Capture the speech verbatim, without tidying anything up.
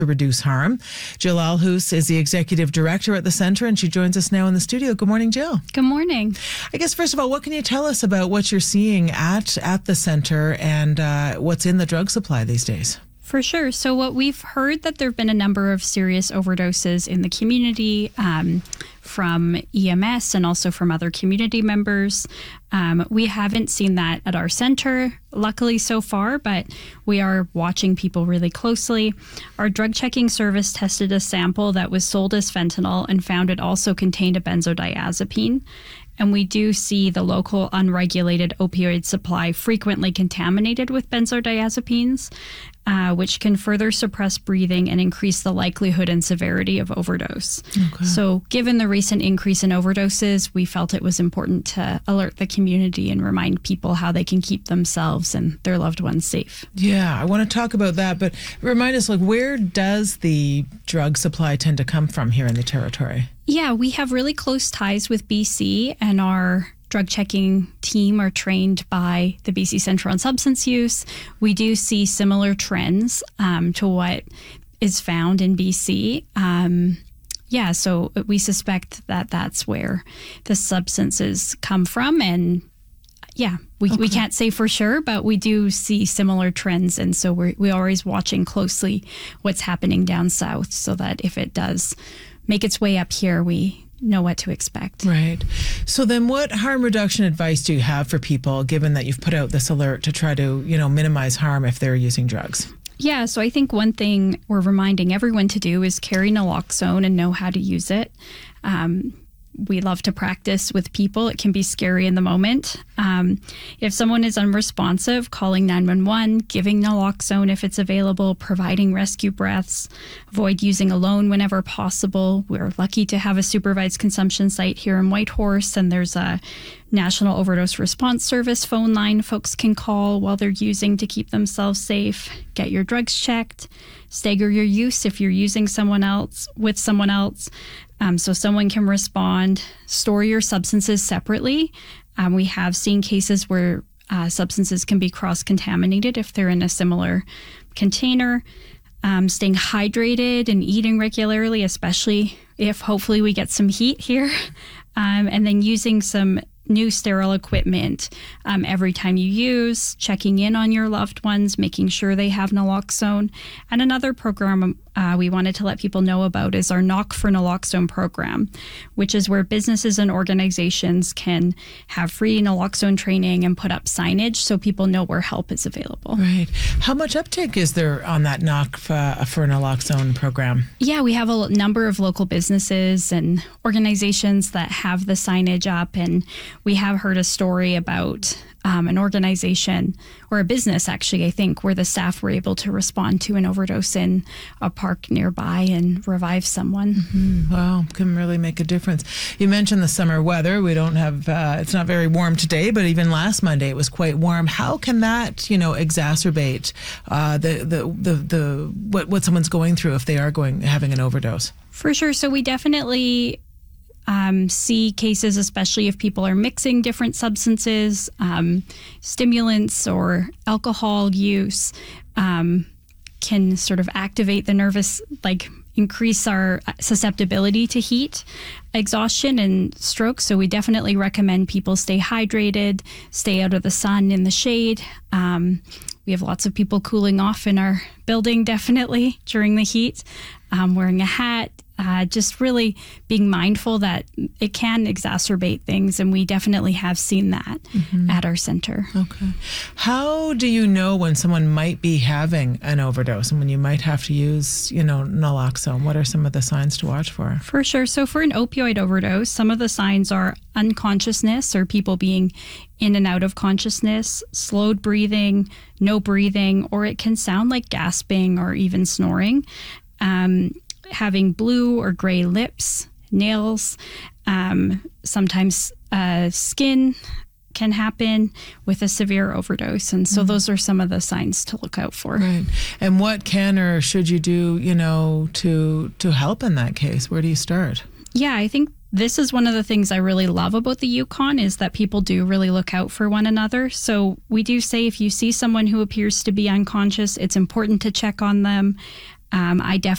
to reduce harm. Jill Alhoos is the executive director at the center, and she joins us now in the studio. Good morning, Jill. Good morning. I guess, first of all, what can you tell us about what you're seeing at, at the center and uh, what's in the drug supply these days? For sure. So what we've heard that there have been a number of serious overdoses in the community um, from E M S and also from other community members. Um, we haven't seen that at our center, luckily so far, but we are watching people really closely. Our drug checking service tested a sample that was sold as fentanyl and found it also contained a benzodiazepine. And we do see the local unregulated opioid supply frequently contaminated with benzodiazepines, uh, which can further suppress breathing and increase the likelihood and severity of overdose. Okay. So given the recent increase in overdoses, we felt it was important to alert the community and remind people how they can keep themselves and their loved ones safe. Yeah, I want to talk about that, but remind us, like, where does the drug supply tend to come from here in the territory? Yeah, we have really close ties with B C, and our drug checking team are trained by the B C Centre on Substance Use. We do see similar trends um, to what is found in B C. Um, yeah, so we suspect that that's where the substances come from, and yeah, we, okay. we can't say for sure, but we do see similar trends, and so we're, we're always watching closely what's happening down south so that if it does make its way up here, we know what to expect. Right. So then what harm reduction advice do you have for people, given that you've put out this alert to try to, you know, minimize harm if they're using drugs? Yeah, so I think one thing we're reminding everyone to do is carry naloxone and know how to use it. Um, we love to practice with people. It can be scary in the moment. Um, if someone is unresponsive, calling nine one one, giving naloxone if it's available, providing rescue breaths, avoid using alone whenever possible. We're lucky to have a supervised consumption site here in Whitehorse, and there's a National Overdose Response Service phone line folks can call while they're using to keep themselves safe. Get your drugs checked. Stagger your use if you're using someone else with someone else. Um, so someone can respond. Store your substances separately. Um, we have seen cases where uh, substances can be cross-contaminated if they're in a similar container. Um, staying hydrated and eating regularly, especially if hopefully we get some heat here. Um, and then using some new sterile equipment um, every time you use, checking in on your loved ones, making sure they have naloxone. And another program uh, we wanted to let people know about is our Knock for Naloxone program, which is where businesses and organizations can have free naloxone training and put up signage so people know where help is available. Right. How much uptake is there on that Knock for, for Naloxone program? Yeah, we have a number of local businesses and organizations that have the signage up, and we have heard a story about um, an organization or a business, actually, I think, where the staff were able to respond to an overdose in a park nearby and revive someone. Mm-hmm. Wow, can really make a difference. You mentioned the summer weather. We don't have, uh, it's not very warm today, but even last Monday it was quite warm. How can that, you know, exacerbate uh, the, the, the, the, what, what someone's going through if they are going, having an overdose? For sure. So we definitely Um, see cases, especially if people are mixing different substances, um, stimulants or alcohol use, um, can sort of activate the nervous, like increase our susceptibility to heat, exhaustion, and stroke. So we definitely recommend people stay hydrated, stay out of the sun in the shade. Um, we have lots of people cooling off in our building, definitely, during the heat, um, wearing a hat. Uh, just really being mindful that it can exacerbate things, and we definitely have seen that mm-hmm. at our center. Okay. How do you know when someone might be having an overdose and when you might have to use, you know, naloxone? What are some of the signs to watch for? For sure. So for an opioid overdose, some of the signs are unconsciousness or people being in and out of consciousness, slowed breathing, no breathing, or it can sound like gasping or even snoring. Um, having blue or gray lips, nails, um, sometimes uh, skin can happen with a severe overdose. And so mm-hmm. those are some of the signs to look out for. Right. And what can or should you do, you know, to to help in that case? Where do you start? Yeah, I think this is one of the things I really love about the Yukon is that people do really look out for one another. So we do say if you see someone who appears to be unconscious, it's important to check on them. Um, I definitely